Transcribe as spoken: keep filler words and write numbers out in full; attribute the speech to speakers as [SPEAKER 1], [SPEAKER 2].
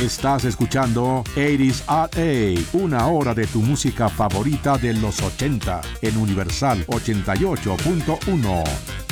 [SPEAKER 1] Estás escuchando ochenta A, una hora de tu música favorita de los ochenta en Universal ochenta y ocho punto uno.